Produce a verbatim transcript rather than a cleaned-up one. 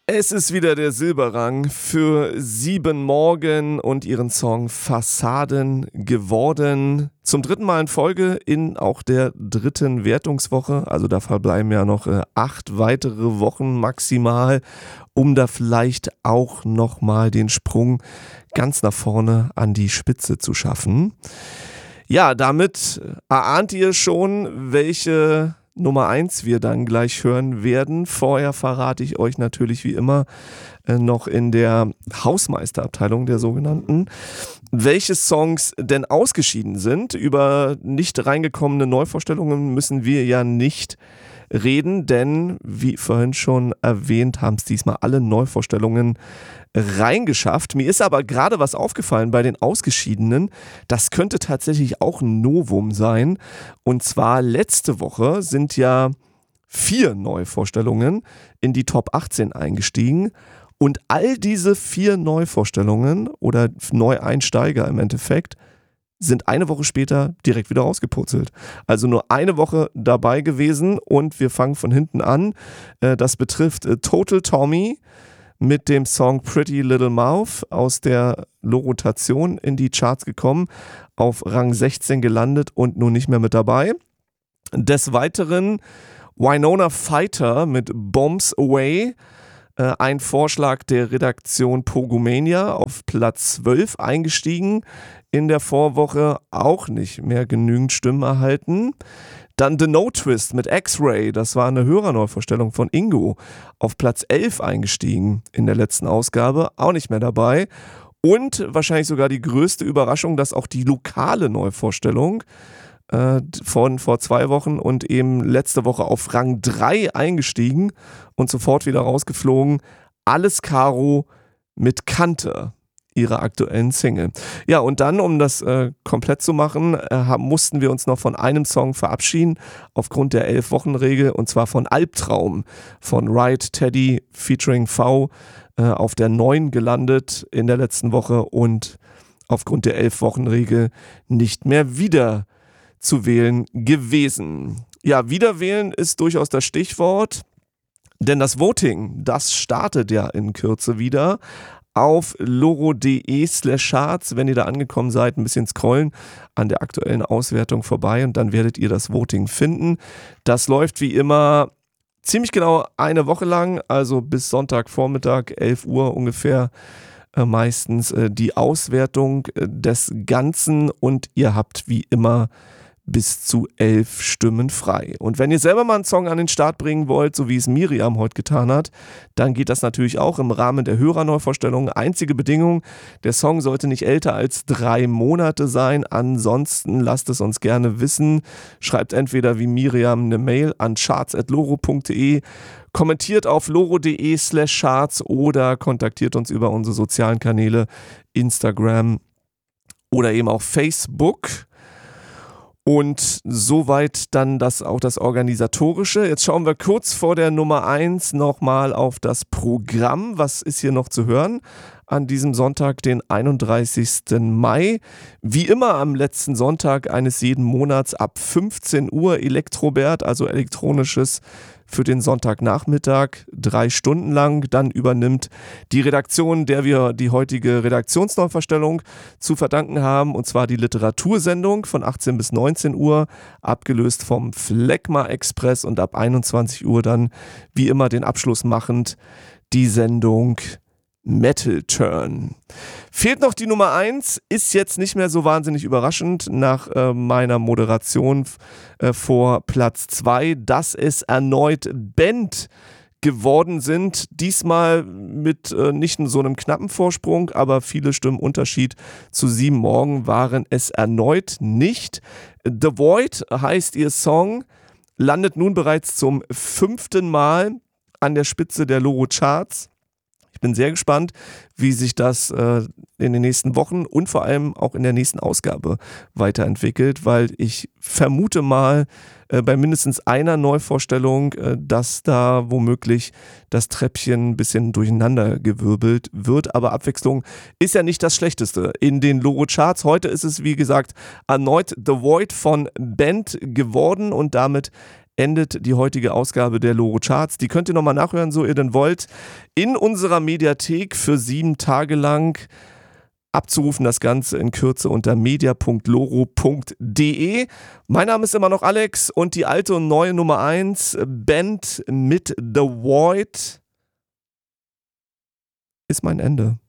Es ist wieder der Silberrang für Sieben Morgen und ihren Song Fassaden geworden. Zum dritten Mal in Folge in auch der dritten Wertungswoche. Also da verbleiben ja noch äh, acht weitere Wochen maximal, um da vielleicht auch nochmal den Sprung ganz nach vorne an die Spitze zu schaffen. Ja, damit erahnt ihr schon, welche Nummer eins wir dann gleich hören werden. Vorher verrate ich euch natürlich wie immer äh, noch in der Hausmeisterabteilung der sogenannten, welche Songs denn ausgeschieden sind. Über nicht reingekommene Neuvorstellungen müssen wir ja nicht reden, denn wie vorhin schon erwähnt, haben es diesmal alle Neuvorstellungen reingeschafft. Mir ist aber gerade was aufgefallen bei den Ausgeschiedenen. Das könnte tatsächlich auch ein Novum sein. Und zwar letzte Woche sind ja vier Neuvorstellungen in die Top achtzehn eingestiegen. Und all diese vier Neuvorstellungen oder Neueinsteiger im Endeffekt sind eine Woche später direkt wieder rausgepurzelt. Also nur eine Woche dabei gewesen und wir fangen von hinten an. Das betrifft Total Tommy mit dem Song Pretty Little Mouth aus der Rotation in die Charts gekommen, auf Rang sechzehn gelandet und nun nicht mehr mit dabei. Des Weiteren Winona Fighter mit Bombs Away, äh, ein Vorschlag der Redaktion Pogomania, auf Platz zwölf eingestiegen. In der Vorwoche auch nicht mehr genügend Stimmen erhalten. Dann The No Twist mit X-Ray, das war eine Hörerneuvorstellung von Ingo, auf Platz elf eingestiegen in der letzten Ausgabe, auch nicht mehr dabei. Und wahrscheinlich sogar die größte Überraschung, dass auch die lokale Neuvorstellung äh, von vor zwei Wochen und eben letzte Woche auf Rang drei eingestiegen und sofort wieder rausgeflogen. Alles Caro mit Kante, ihrer aktuellen Single. Ja, und dann, um das äh, komplett zu machen, äh, mussten wir uns noch von einem Song verabschieden, aufgrund der Elf-Wochen-Regel, und zwar von Albtraum von Ride Teddy featuring V, äh, auf der neun gelandet in der letzten Woche und aufgrund der Elf-Wochen-Regel nicht mehr wieder zu wählen gewesen. Ja, wiederwählen ist durchaus das Stichwort, denn das Voting, das startet ja in Kürze wieder. Auf loro.de slash charts, wenn ihr da angekommen seid, ein bisschen scrollen an der aktuellen Auswertung vorbei und dann werdet ihr das Voting finden. Das läuft wie immer ziemlich genau eine Woche lang, also bis Sonntagvormittag, elf Uhr ungefähr, äh, meistens äh, die Auswertung äh, des Ganzen und ihr habt wie immer bis zu elf Stimmen frei. Und wenn ihr selber mal einen Song an den Start bringen wollt, so wie es Miriam heute getan hat, dann geht das natürlich auch im Rahmen der Hörerneuvorstellung. Einzige Bedingung, der Song sollte nicht älter als drei Monate sein. Ansonsten lasst es uns gerne wissen. Schreibt entweder wie Miriam eine Mail an charts at loro punkt de, kommentiert auf loro.de slash charts oder kontaktiert uns über unsere sozialen Kanäle Instagram oder eben auch Facebook. Und soweit dann das auch das Organisatorische. Jetzt schauen wir kurz vor der Nummer eins nochmal auf das Programm. Was ist hier noch zu hören an diesem Sonntag, den einunddreißigsten Mai? Wie immer am letzten Sonntag eines jeden Monats ab fünfzehn Uhr Elektrobert, also elektronisches für den Sonntagnachmittag, drei Stunden lang. Dann übernimmt die Redaktion, der wir die heutige Redaktionsneuverstellung zu verdanken haben, und zwar die Literatursendung von achtzehn bis neunzehn Uhr, abgelöst vom Phlegma Express, und ab einundzwanzig Uhr dann wie immer den Abschluss machend die Sendung Metal Turn. Fehlt noch die Nummer eins, ist jetzt nicht mehr so wahnsinnig überraschend nach äh, meiner Moderation äh, vor Platz zwei, dass es erneut Band geworden sind. Diesmal mit äh, nicht so einem knappen Vorsprung, aber viele Stimmen Unterschied zu Sieben Morgen waren es erneut nicht. The Void heißt ihr Song, landet nun bereits zum fünften Mal an der Spitze der Loro Charts. Ich bin sehr gespannt, wie sich das äh, in den nächsten Wochen und vor allem auch in der nächsten Ausgabe weiterentwickelt, weil ich vermute mal äh, bei mindestens einer Neuvorstellung, äh, dass da womöglich das Treppchen ein bisschen durcheinander gewirbelt wird. Aber Abwechslung ist ja nicht das Schlechteste in den Loro Charts. Heute ist es, wie gesagt, erneut The Void von Band geworden und damit endet die heutige Ausgabe der Loro Charts. Die könnt ihr nochmal nachhören, so ihr denn wollt, in unserer Mediathek für sieben Tage lang. Abzurufen das Ganze in Kürze unter media punkt loro punkt de. Mein Name ist immer noch Alex und die alte und neue Nummer eins Band mit The Void ist mein Ende.